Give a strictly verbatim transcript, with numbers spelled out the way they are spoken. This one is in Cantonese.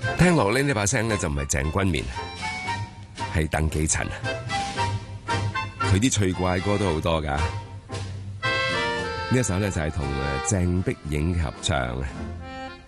聽落呢呢把聲咧就唔係鄭君綿，係鄧寄塵。佢啲趣怪歌都好多噶。呢一首咧就係同誒鄭碧影合唱。